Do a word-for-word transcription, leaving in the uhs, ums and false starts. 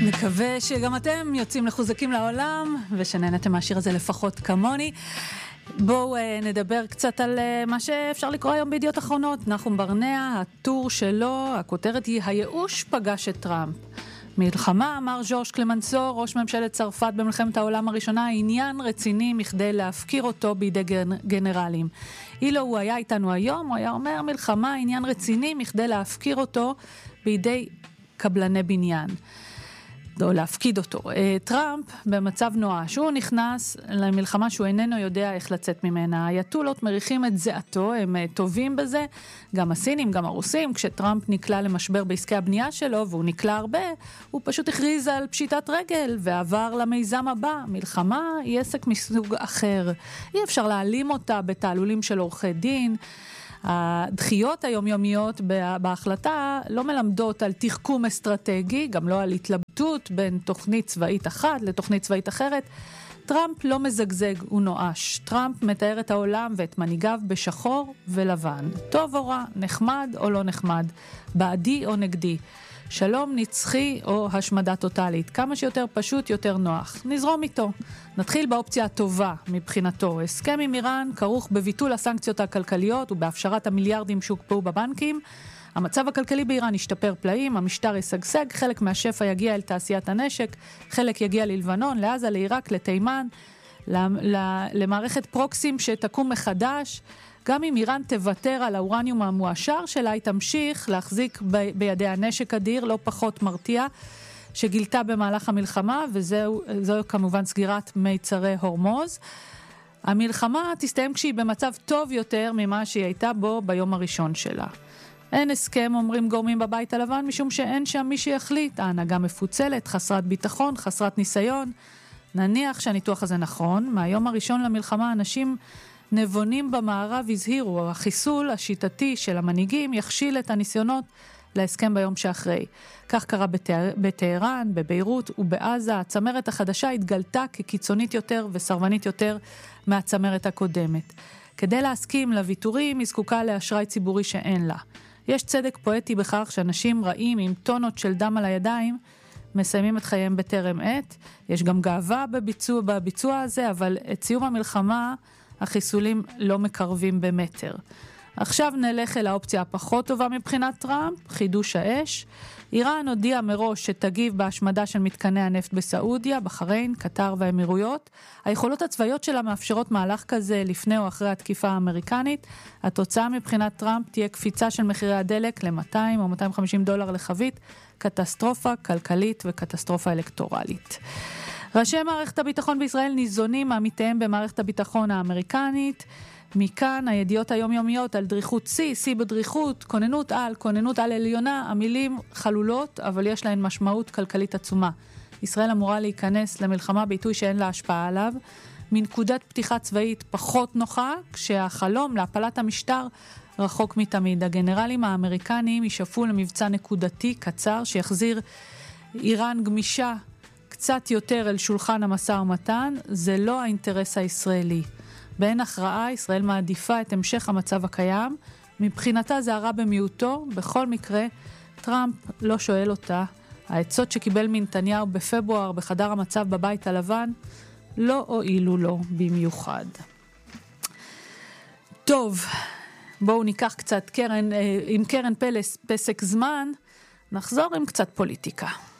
נקווה שגם אתם יוצאים לחוזקים לעולם, ושנהנתם מהשיר הזה לפחות כמוני. בואו uh, נדבר קצת על uh, מה שאפשר לקרוא היום בידיעות אחרונות. נחום ברנע, הטור שלו, הכותרת היא הייאוש פגש את טראמפ. מלחמה, אמר ז'ורז' קלמנסו, ראש ממשלת צרפת במלחמת העולם הראשונה, עניין רציני מכדי להפקיר אותו בידי גנרלים. אילו הוא היה איתנו היום, הוא היה אומר, מלחמה, עניין רציני מכדי להפקיר אותו בידי קבלני בניין. או להפקיד אותו. טראמפ במצב נואש, הוא נכנס למלחמה שהוא איננו יודע איך לצאת ממנה. האייתולות מריחים את זעתו, הם טובים בזה, גם הסינים, גם הרוסים. כשטראמפ נקלע למשבר בעסקי הבנייה שלו, והוא נקלע הרבה, הוא פשוט הכריז על פשיטת רגל ועבר למיזם הבא. מלחמה היא עסק מסוג אחר. אי אפשר להעלים אותה בתעלולים של עורכי דין. הדחיות היומיומיות בהחלטה לא מלמדות על תחכום אסטרטגי, גם לא על התלבטות בין תוכנית צבאית אחת לתוכנית צבאית אחרת. טראמפ לא מזגזג, הוא נואש. טראמפ מתאר את העולם ואת מנהיגיו בשחור ולבן. טוב או רע, נחמד או לא נחמד, בעדי או נגדי. שלום נצחי או השמדה טוטלית. כמה שיותר פשוט, יותר נוח. נזרום איתו. נתחיל באופציה הטובה מבחינתו. הסכם עם איראן כרוך בביטול הסנקציות הכלכליות ובהפשרת המיליארדים שהוקפאו בבנקים. המצב הכלכלי באיראן ישתפר פלאים, המשטר ישגשג, חלק מהשפע יגיע אל תעשיית הנשק, חלק יגיע ללבנון, לעזה, לעיראק, לתימן, למערכת פרוקסים שתקום מחדש. גם אם איראן תוותר על האורניום המואשר שלה, היא תמשיך להחזיק ב- בידי הנשק אדיר, לא פחות מרתיע, שגילתה במהלך המלחמה, וזהו זהו כמובן סגירת מיצרי הורמוז. המלחמה תסתיים כשהיא במצב טוב יותר ממה שהיא הייתה בו ביום הראשון שלה. אין הסכם, אומרים גורמים בבית הלבן, משום שאין שם מי שיחליט. ההנהגה מפוצלת, חסרת ביטחון, חסרת ניסיון. נניח שהניתוח הזה נכון. מהיום הראשון למלחמה אנשים נבונים במערב הזהירו, החיסול השיטתי של המנהיגים יכשיל את הניסיונות להסכם ביום שאחרי. כך קרה בטהרן, בביירות ובעזה. הצמרת החדשה התגלתה כקיצונית יותר וסרבנית יותר מהצמרת הקודמת. כדי להסכים לוויתורים, היא זקוקה לאשראי ציבורי שאין לה. יש צדק פואטי בכך שאנשים רעים עם טונות של דם על הידיים מסיימים את חייהם בטרם עת. יש גם גאווה בביצוע, בביצוע הזה, אבל את סיום המלחמה החיסולים לא מקרבים במטר. עכשיו נלך אל האופציה הפחות טובה מבחינת טראמפ, חידוש האש. איראן הודיעה מראש שתגיב בהשמדה של מתקני הנפט בסעודיה, בחריין, קטר והאמירויות. היכולות הצבאיות שלה מאפשרות מהלך כזה לפני או אחרי התקיפה האמריקנית. התוצאה מבחינת טראמפ תהיה קפיצה של מחירי הדלק ל-מאתיים או מאתיים וחמישים דולר לחבית, קטסטרופה כלכלית וקטסטרופה אלקטורלית. ראשי מערכת הביטחון בישראל ניזונים מעמיתיהם במערכת הביטחון האמריקנית. מכאן הידיעות היומיומיות על דריכות C, C בדריכות, כוננות על, כוננות על עליונה, המילים חלולות, אבל יש להן משמעות כלכלית עצומה. ישראל אמורה להיכנס למלחמה בעיתוי שאין לה השפעה עליו, מנקודת פתיחה צבאית פחות נוחה, כשהחלום להפלת המשטר רחוק מתמיד. הגנרלים האמריקניים ישאפו למבצע נקודתי קצר, שיחזיר איראן גמישה קצת יותר אל שולחן המשא ומתן. זה לא האינטרס הישראלי. באין הכרעה, ישראל מעדיפה את המשך המצב הקיים. מבחינתה זה הרע במיעוטו. בכל מקרה, טראמפ לא שואל אותה. העצות שקיבל מנתניהו בפברואר בחדר המצב בבית הלבן לא הועילו לו במיוחד. טוב, בואו ניקח קצת קרן, עם קרן פלס פסק זמן, נחזור עם קצת פוליטיקה.